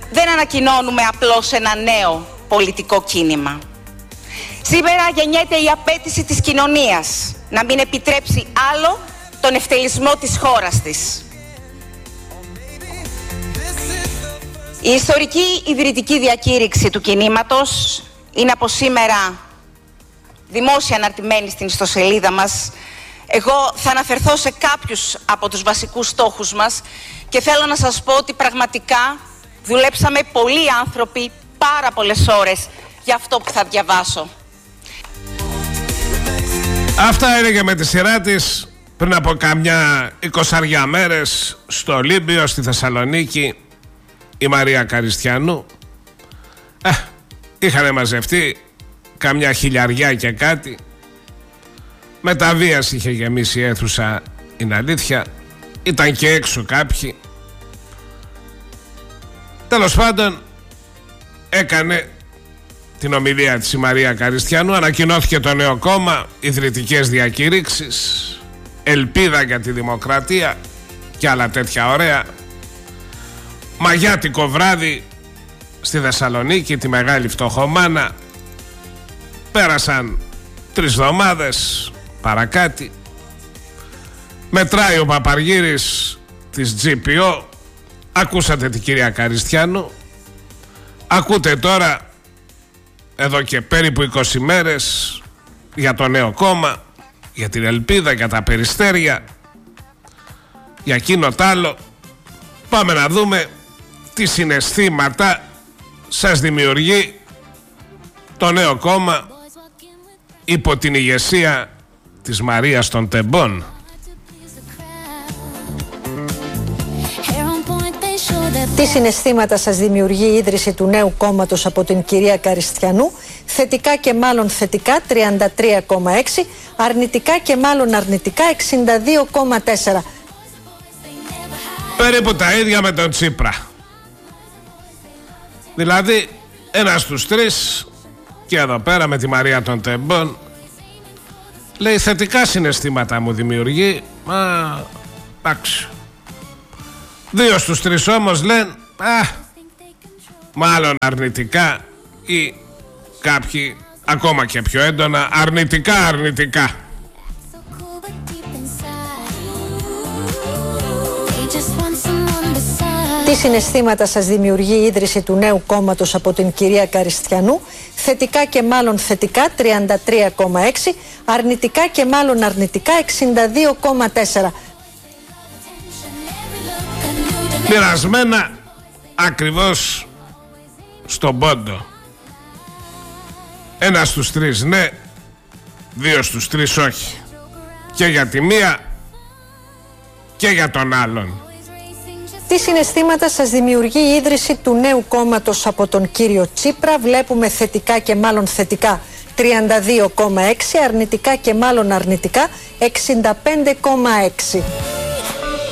δεν ανακοινώνουμε απλώς ένα νέο πολιτικό κίνημα. Σήμερα γεννιέται η απέτηση της κοινωνίας να μην επιτρέψει άλλο τον ευτελισμό της χώρας της. Η ιστορική ιδρυτική διακήρυξη του κινήματος είναι από σήμερα δημόσια αναρτημένη στην ιστοσελίδα μας. Εγώ θα αναφερθώ σε κάποιους από τους βασικούς στόχους μας και θέλω να σας πω ότι πραγματικά δουλέψαμε πολλοί άνθρωποι πάρα πολλές ώρες για αυτό που θα διαβάσω. Αυτά έλεγε με τη σειρά της πριν από καμιά 20 μέρες στο Ολύμπιο στη Θεσσαλονίκη η Μαρία Καριστιανού. Είχαν μαζευτεί καμιά 1000 και κάτι. Με τα βίας είχε γεμίσει η αίθουσα, είναι αλήθεια. Ήταν και έξω κάποιοι. Τέλος πάντων έκανε την ομιλία της η Μαρία Καριστιανού. Ανακοινώθηκε το νέο κόμμα, ιδρυτικές διακήρυξεις, ελπίδα για τη δημοκρατία και άλλα τέτοια ωραία. Μαγιάτικο βράδυ στη Θεσσαλονίκη, τη μεγάλη φτωχομάνα. Πέρασαν 3 εβδομάδες παρακάτι. Μετράει ο Παπαργύρης της GPO. Ακούσατε την κυρία Καριστιανού. Ακούτε τώρα εδώ και περίπου 20 μέρες για το νέο κόμμα, για την ελπίδα, για τα περιστέρια, για εκείνο τ' άλλο. Πάμε να δούμε τι συναισθήματα σας δημιουργεί το νέο κόμμα υπό την ηγεσία της Μαρίας των Τεμπών. Τι συναισθήματα σας δημιουργεί η ίδρυση του νέου κόμματος από την κυρία Καριστιανού? Θετικά και μάλλον θετικά 33,6, αρνητικά και μάλλον αρνητικά 62,4. Περίπου τα ίδια με τον Τσίπρα. Δηλαδή ένας στους 3 και εδώ πέρα με τη Μαρία των Τεμπών λέει θετικά συναισθήματα μου δημιουργεί. Εντάξει. 2 στους 3 όμως λένε μάλλον αρνητικά ή κάποιοι ακόμα και πιο έντονα αρνητικά. Τι συναισθήματα σας δημιουργεί η ίδρυση του νέου κόμματος από την κυρία Καριστιανού? Θετικά και μάλλον θετικά 33,6, αρνητικά και μάλλον αρνητικά 62,4. Μοιρασμένα ακριβώς στον πόντο. 1 στους 3 ναι, 2 στους 3 όχι. Και για τη μία και για τον άλλον. Τι συναισθήματα σας δημιουργεί η ίδρυση του νέου κόμματος από τον κύριο Τσίπρα? Βλέπουμε θετικά και μάλλον θετικά 32,6, αρνητικά και μάλλον αρνητικά 65,6.